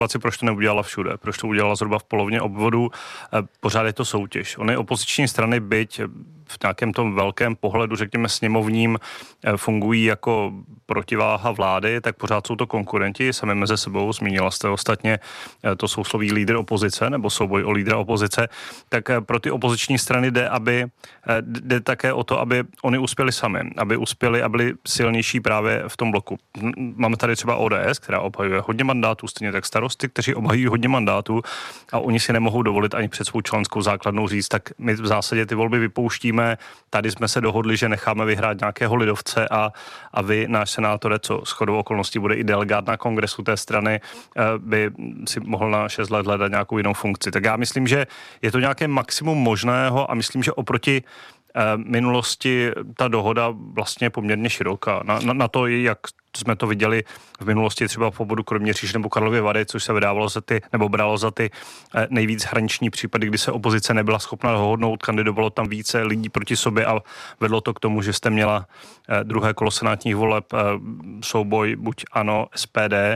proč to neudělala všude, proč to udělala zhruba v polovině obvodů, pořád je to soutěž. Ony opoziční strany, byť v nějakém tom velkém pohledu, řekněme sněmovním, fungují jako protiváha vlády, tak pořád jsou to konkurenti sami mezi sebou. Zmínila jste ostatně to sousloví lídr opozice nebo souboj o lídra opozice. Tak pro ty opoziční strany jde také o to, aby oni uspěli sami, aby uspěli a byli silnější právě v tom bloku. Máme tady třeba ODS, která obhajuje hodně mandátů, stejně tak Starosty, kteří obhajují hodně mandátů a oni si nemohou dovolit ani před svou členskou základnou říct, tak my v zásadě ty volby vypouštíme. Tady jsme se dohodli, že necháme vyhrát nějakého lidovce a vy, náš senátore, co shodou okolností bude i delegát na kongresu té strany, by si mohl na 6 let hledat nějakou jinou funkci. Tak já myslím, že je to nějaké maximum možného a myslím, že oproti minulosti ta dohoda vlastně je poměrně široká. Na to, jak jsme to viděli v minulosti třeba v obvodu Kroměříž nebo Karlovy Vary, což se vydávalo bralo za ty nejvíc hraniční případy, kdy se opozice nebyla schopna dohodnout, kandidovalo tam více lidí proti sobě a vedlo to k tomu, že jste měla druhé kolo senátních voleb souboj buď ANO, SPD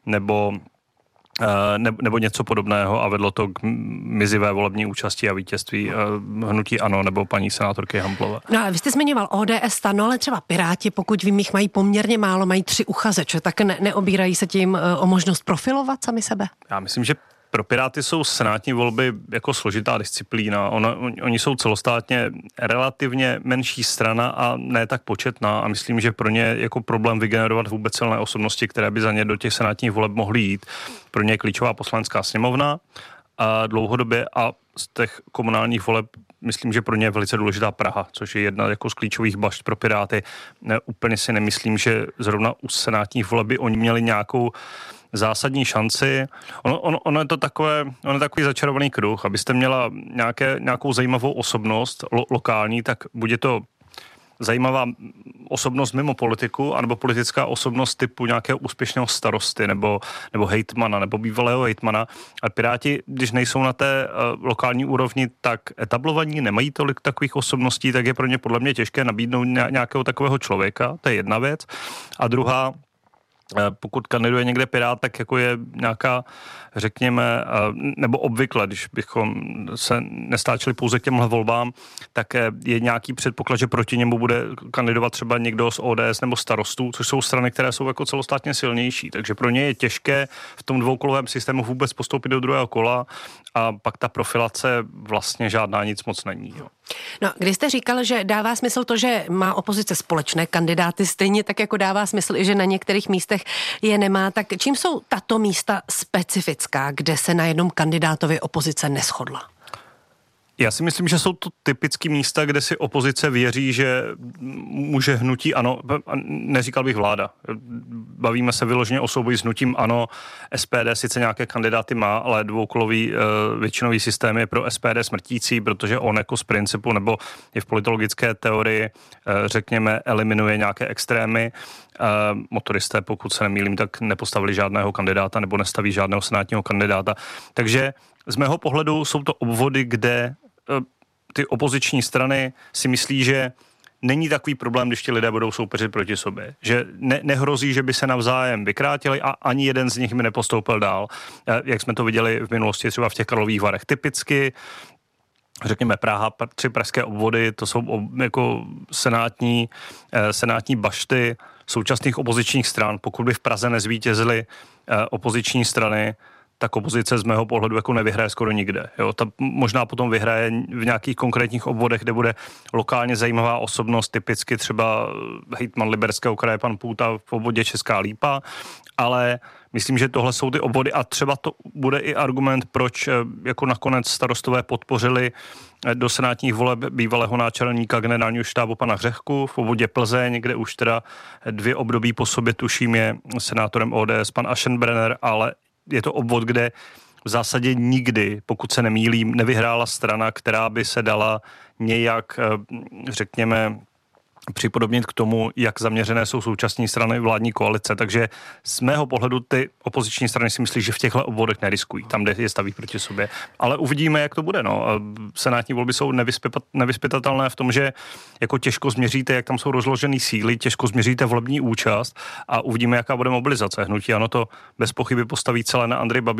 nebo něco podobného a vedlo to k mizivé volební účasti a vítězství hnutí ANO nebo paní senátorky Hamplové. No ale vy jste zmiňoval ODS, STAN, ale třeba Piráti, pokud vím, jich mají poměrně málo, mají 3 uchazeče, tak neobírají se tím o možnost profilovat sami sebe? Já myslím, že pro Piráty jsou senátní volby jako složitá disciplína. Oni jsou celostátně relativně menší strana a ne tak početná a myslím, že pro ně jako problém vygenerovat vůbec silné osobnosti, které by za ně do těch senátních voleb mohly jít. Pro ně je klíčová poslanecká sněmovna a dlouhodobě a z těch komunálních voleb myslím, že pro ně je velice důležitá Praha, což je jedna jako z klíčových bašt pro Piráty. Úplně si nemyslím, že zrovna u senátních voleb by oni měli nějakou zásadní šanci. Ono je to takový začarovaný kruh. Abyste měla nějakou zajímavou osobnost lokální, tak buď je to zajímavá osobnost mimo politiku, anebo politická osobnost typu nějakého úspěšného starosty, nebo hejtmana, nebo bývalého hejtmana. A Piráti, když nejsou na té lokální úrovni tak etablovaní, nemají tolik takových osobností, tak je pro ně podle mě těžké nabídnout nějakého takového člověka. To je jedna věc. A druhá, pokud kandiduje někde Pirát, tak jako je nějaká, řekněme, nebo obvykle, když bychom se nestáčeli pouze k těmhle volbám, tak je nějaký předpoklad, že proti němu bude kandidovat třeba někdo z ODS nebo Starostů, což jsou strany, které jsou jako celostátně silnější. Takže pro ně je těžké v tom dvoukolovém systému vůbec postoupit do druhého kola a pak ta profilace vlastně žádná nic moc není. Jo. No, když jste říkal, že dává smysl to, že má opozice společné kandidáty, stejně tak jako dává smysl i, že na některých místech je nemá, tak čím jsou tato místa specifická, kde se na jednom kandidátovi opozice neshodla? Já si myslím, že jsou to typické místa, kde si opozice věří, že může hnutí ANO, neříkal bych vláda, bavíme se vyloženě o souboji s hnutím ANO, SPD sice nějaké kandidáty má, ale dvoukolový většinový systém je pro SPD smrtící, protože on jako z principu, nebo je v politologické teorii, řekněme, eliminuje nějaké extrémy. Motoristé, pokud se nemýlím, tak nepostavili žádného kandidáta nebo nestaví žádného senátního kandidáta. Takže z mého pohledu jsou to obvody, kde ty opoziční strany si myslí, že není takový problém, když ti lidé budou soupeřit proti sobě. Že nehrozí, že by se navzájem vykrátili a ani jeden z nich by nepostoupil dál. Jak jsme to viděli v minulosti třeba v těch Karlových Varech. Typicky, řekněme Praha, 3 pražské obvody, to jsou jako senátní bašty současných opozičních stran. Pokud by v Praze nezvítězily opoziční strany, tak opozice z mého pohledu jako nevyhraje skoro nikde. Jo? Ta možná potom vyhraje v nějakých konkrétních obvodech, kde bude lokálně zajímavá osobnost, typicky třeba hejtman Libereckého kraje pan Půta v obvodě Česká Lípa, ale myslím, že tohle jsou ty obvody a třeba to bude i argument, proč jako nakonec Starostové podpořili do senátních voleb bývalého náčelníka generálního štábu pana Řehku v obvodě Plzeň, kde už teda 2 období po sobě tuším je senátorem ODS pan Aschenbrenner, ale je to obvod, kde v zásadě nikdy, pokud se nemýlím, nevyhrála strana, která by se dala nějak, řekněme, připodobnit k tomu, jak zaměřené jsou současné strany vládní koalice. Takže z mého pohledu ty opoziční strany si myslí, že v těchto obvodech neriskují, tam, kde je staví proti sobě. Ale uvidíme, jak to bude. No. Senátní volby jsou nevyzpytatelné v tom, že jako těžko změříte, jak tam jsou rozložené síly, těžko změříte volební účast a uvidíme, jaká bude mobilizace. Hnutí ANO to bez pochyby postaví celé na Andreje Babiše.